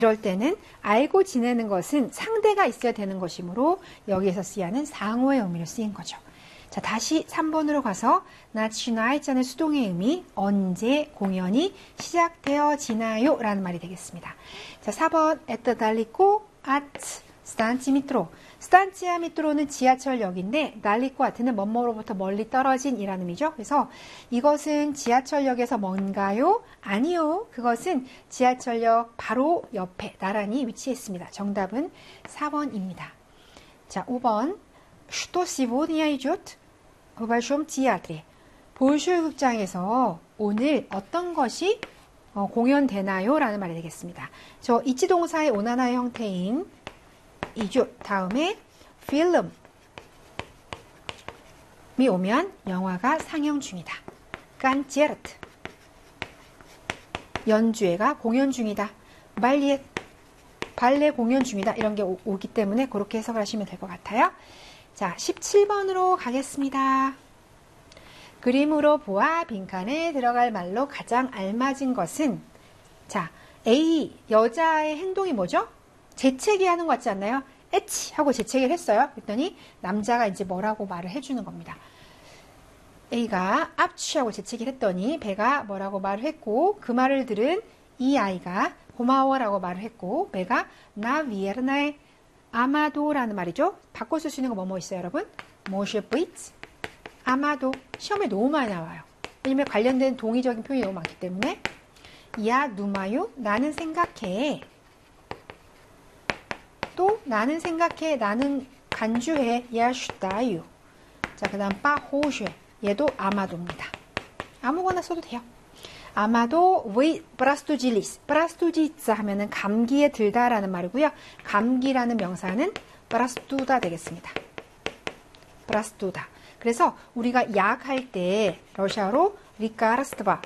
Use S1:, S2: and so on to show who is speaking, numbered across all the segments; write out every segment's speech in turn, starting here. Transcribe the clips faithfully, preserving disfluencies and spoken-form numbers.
S1: 이럴 때는 알고 지내는 것은 상대가 있어야 되는 것이므로 여기에서 쓰이는 상호의 의미로 쓰인 거죠. 자, 다시 삼 번으로 가서 나치나이자는 수동의 의미 언제 공연이 시작되어지나요? 라는 말이 되겠습니다. 자, 사 번 에떠 달리코 아트 스탄치 미트로 스탄치아 미트로는 지하철역인데 달리코 아트는 뭐뭐로부터 멀리 떨어진 이라는 의미죠. 그래서 이것은 지하철역에서 먼가요? 아니요. 그것은 지하철역 바로 옆에 나란히 위치했습니다. 정답은 사 번입니다. 자, 오 번 Что сегодня идет в большом театре? 볼쇼이 극장에서 오늘 어떤 것이 어, 공연되나요? 라는 말이 되겠습니다. 저 이치 동사의 오나나 형태인 이죠. 다음에 필름이 오면 영화가 상영 중이다. 깐체르트 연주회가 공연 중이다. 발리에 발레 공연 중이다. 이런 게 오, 오기 때문에 그렇게 해석을 하시면 될 것 같아요. 자, 십칠 번으로 가겠습니다. 그림으로 보아 빈칸에 들어갈 말로 가장 알맞은 것은 자, A 여자의 행동이 뭐죠? 재채기 하는 것 같지 않나요? 에치 하고 재채기를 했어요. 그랬더니 남자가 이제 뭐라고 말을 해주는 겁니다. A가 앞치 하고 재채기를 했더니 B가 뭐라고 말을 했고 그 말을 들은 이 아이가 고마워라고 말을 했고 B가 나 비에르나의 아마도라는 말이죠. 바꿔 쓸 수 있는 거 뭐뭐 있어요, 여러분? 모슈 브이츠 아마도 시험에 너무 많이 나와요. 왜냐면 관련된 동의적인 표현이 너무 많기 때문에 야 누마유 나는 생각해 또 나는 생각해 나는 간주해 야 슈다유 자 그 다음 빠 호슈 얘도 아마도입니다. 아무거나 써도 돼요. 아마도 왜 브라스토질리스 브라스토지자 하면은 감기에 들다라는 말이고요. 감기라는 명사는 브라스투다 되겠습니다. 브라스투다. 그래서 우리가 약 할 때 러시아로 리카르스트바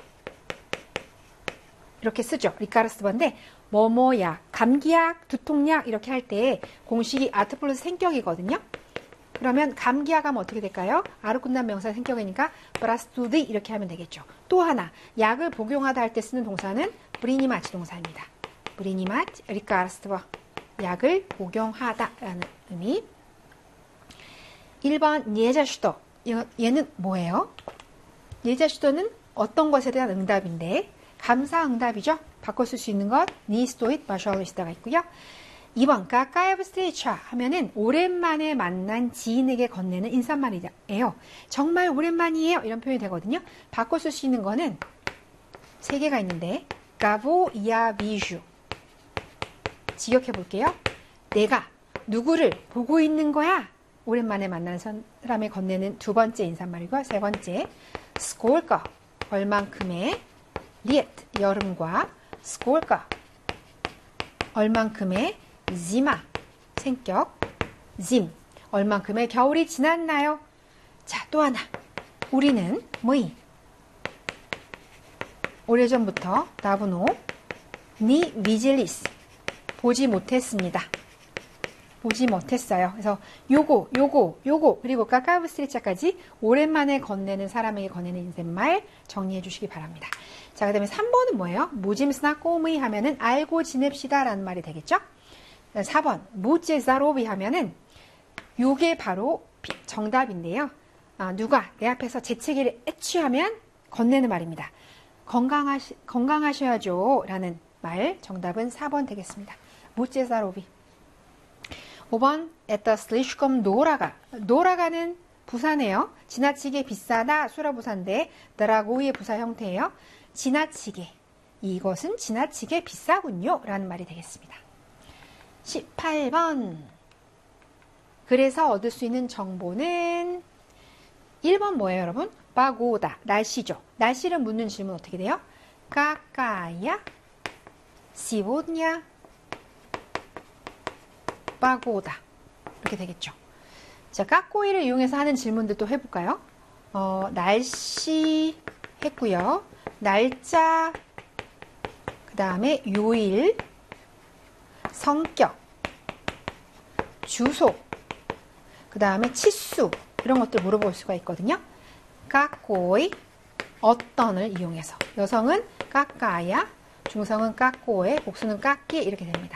S1: 이렇게 쓰죠. 리카르스트바인데 뭐뭐약, 감기약, 두통약 이렇게 할 때 공식이 아트 플러스 생격이거든요. 그러면 감기약 하면 어떻게 될까요? 아로 끝난 명사 생격이니까 브라스투디 이렇게 하면 되겠죠. 또 하나 약을 복용하다 할 때 쓰는 동사는 브리니마치 동사입니다. 브리니마치 리카르스트바 약을 복용하다라는 의미. 일 번 예자슈도 얘는 뭐예요? 예자슈도는 어떤 것에 대한 응답인데 감사 응답이죠. 바꿔 쓸 수 있는 것 니스토잇 마샬리스타가 있고요. 이 번 가까이브 스테이차 하면은 오랜만에 만난 지인에게 건네는 인사말이에요. 정말 오랜만이에요. 이런 표현이 되거든요. 바꿔 쓸 수 있는 거는 세 개가 있는데 가보 이야 비슈 직역해 볼게요. 내가 누구를 보고 있는 거야? 오랜만에 만나는 사람에 건네는 두 번째 인사말이고요. 세 번째 스콜까 얼만큼의 리엣 여름과 스콜까 얼만큼의 지마 생격 짐 얼만큼의 겨울이 지났나요? 자, 또 하나 우리는 뭐이 오래전부터 나부노 니 비질리스 보지 못했습니다. 보지 못했어요. 그래서 요거 요거 요거 그리고 까까브 스트레차까지 오랜만에 건네는 사람에게 건네는 인사말 정리해 주시기 바랍니다. 자, 그 다음에 삼 번은 뭐예요? 무짐스나 꼬무이 하면은 알고 지냅시다 라는 말이 되겠죠? 사 번 무제자로비 하면은 요게 바로 정답인데요. 아, 누가 내 앞에서 재채기를 애취하면 건네는 말입니다. 건강하시, 건강하셔야죠 라는 말 정답은 사 번 되겠습니다. 무제자로비. 오 번 에따 슬리슈컴 노라가 노라가는 부사네요. 지나치게 비싸다 수라부사인데 드라고이의 부사 형태예요. 지나치게 이것은 지나치게 비싸군요 라는 말이 되겠습니다. 십팔 번 그래서 얻을 수 있는 정보는 일 번 뭐예요 여러분? 바고다 날씨죠. 날씨를 묻는 질문 어떻게 돼요? 까까야 시보냐 바고다 이렇게 되겠죠. 자, 까꼬이를 이용해서 하는 질문들 또 해볼까요? 어, 날씨 했고요. 날짜, 그 다음에 요일, 성격, 주소, 그 다음에 치수 이런 것들 물어볼 수가 있거든요. 까꼬이 어떤을 이용해서 여성은 까까야, 중성은 깎고에, 복수는 깎기 이렇게 됩니다.